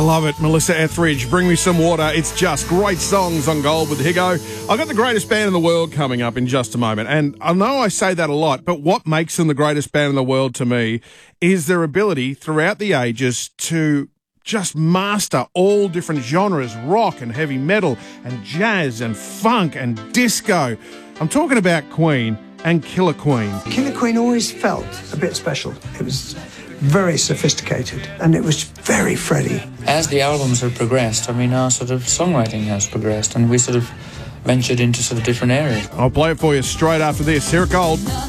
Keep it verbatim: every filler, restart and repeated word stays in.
love it. Melissa Etheridge, Bring Me Some Water. It's just great songs on Gold with Higo. I've got the greatest band in the world coming up in just a moment. And I know I say that a lot, but what makes them the greatest band in the world to me is their ability throughout the ages to just master all different genres, rock and heavy metal and jazz and funk and disco. I'm talking about Queen and Killer Queen. Killer Queen always felt a bit special. It was very sophisticated and it was very Freddie. As the albums have progressed, I mean, our sort of songwriting has progressed and we sort of ventured into sort of different areas. I'll play it for you straight after this. Here at Gold.